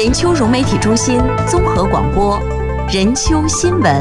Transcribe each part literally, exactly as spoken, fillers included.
任丘融媒体中心综合广播，任丘新闻。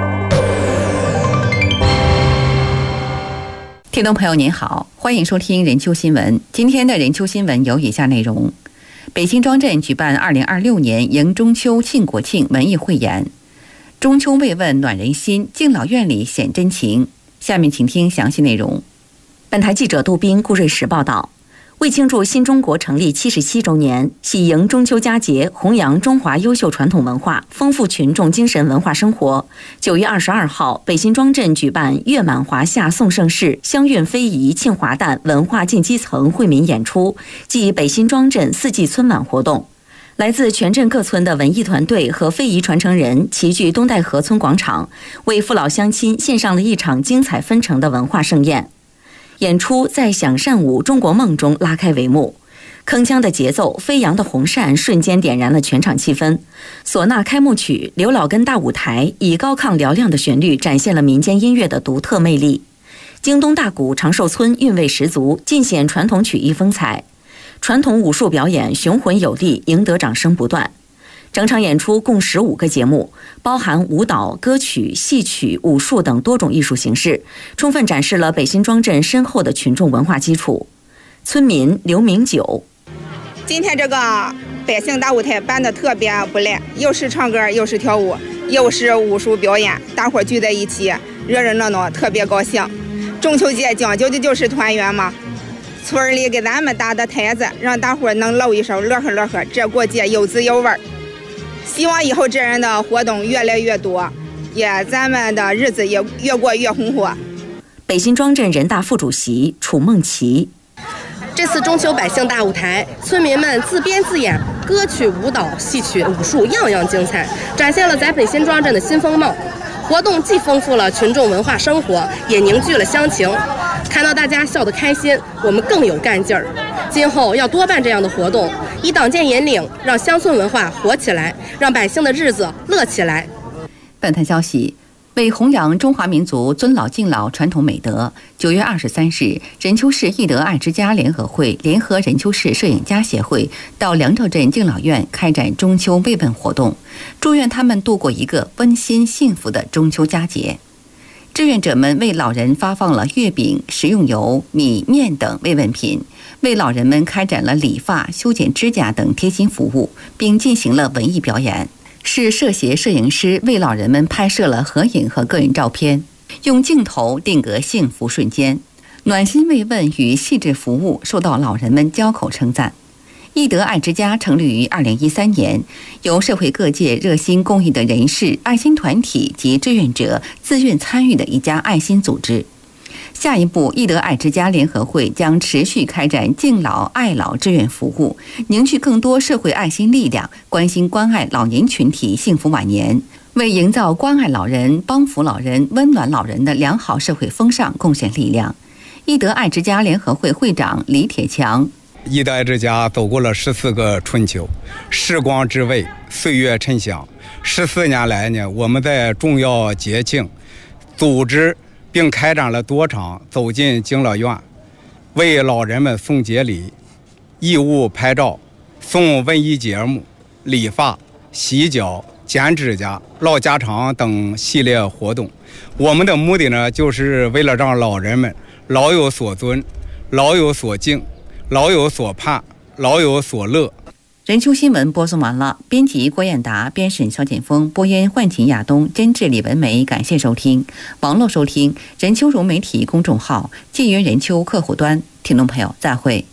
听众朋友您好，欢迎收听任丘新闻。今天的任丘新闻有以下内容：北新庄镇举办二零二六年迎中秋庆国庆文艺汇演，中秋慰问暖人心，敬老院里显真情。下面请听详细内容。 本台记者杜斌、顾瑞石报道。为庆祝新中国成立七十七周年，喜迎中秋佳节，弘扬中华优秀传统文化，丰富群众精神文化生活。九月二十二号，北新庄镇举办“月满华夏颂盛世，香韵非遗庆华诞”文化进基层惠民演出暨北新庄镇四季春晚活动。来自全镇各村的文艺团队和非遗传承人齐聚东戴河村广场，为父老乡亲献上了一场精彩纷呈的文化盛宴。演出在响扇舞中国梦中拉开帷幕，铿锵的节奏，飞扬的红扇瞬间点燃了全场气氛。唢呐开幕曲、刘老根大舞台以高亢嘹亮的旋律展现了民间音乐的独特魅力。京东大鼓长寿村韵味十足，尽显传统曲艺风采。传统武术表演雄浑有力，赢得掌声不断。整场演出共十五个节目，包含舞蹈、歌曲、戏曲、武术等多种艺术形式，充分展示了北新庄镇深厚的群众文化基础。村民刘明九： 今天这个百姓大舞台办得特别不赖，又是唱歌，又是跳舞，又是武术表演，大伙聚在一起，热热闹闹，特别高兴。中秋节讲究的就是团圆嘛，村里给咱们搭的台子，让大伙能露一手，乐呵乐呵，这过节有滋有味。希望以后这样的活动越来越多，也咱们的日子也越过越红火。 北新庄镇人大副主席楚梦琪： 这次中秋百姓大舞台，村民们自编自演，歌曲、舞蹈、戏曲、武术样样精彩，展现了在北新庄镇的新风貌。活动既丰富了群众文化生活，也凝聚了乡情。看到大家笑得开心，我们更有干劲儿。今后要多办这样的活动，以党建引领，让乡村文化活起来，让百姓的日子乐起来。 本台消息，为弘扬中华民族尊老敬老传统美德，九月二十三日，任丘市义德爱之家联合会联合任丘市摄影家协会到梁兆镇敬老院开展中秋慰问活动，祝愿他们度过一个温馨幸福的中秋佳节。志愿者们为老人发放了月饼、食用油、米、面等慰问品，为老人们开展了理发、修剪指甲等贴心服务，并进行了文艺表演。市摄协摄影师为老人们拍摄了合影和个人照片，用镜头定格幸福瞬间。暖心慰问与细致服务受到老人们交口称赞。义德爱之家成立于二零一三年，由社会各界热心公益的人士、爱心团体及志愿者自愿参与的一家爱心组织。下一步，义德爱之家联合会将持续开展敬老爱老志愿服务，凝聚更多社会爱心力量，关心关爱老年群体幸福晚年，为营造关爱老人、帮扶老人、温暖老人的良好社会风尚贡献力量。义德爱之家联合会会长李铁强： 义德爱之家走过了十四个春秋，时光之味，岁月沉香。十四年来呢，我们在重要节庆组织并开展了多场走进敬老院，为老人们送节礼、义务拍照、送文艺节目、理发、洗脚、剪指甲、唠家常等系列活动。我们的目的呢，就是为了让老人们老有所尊、老有所敬、老有所盼，老有所乐。 任丘新闻播送完了，编辑郭艳达，编审肖建峰，播音焕琴亚东，监制李文梅。感谢收听。网络收听任丘融媒体公众号，建源任丘客户端。听众朋友，再会。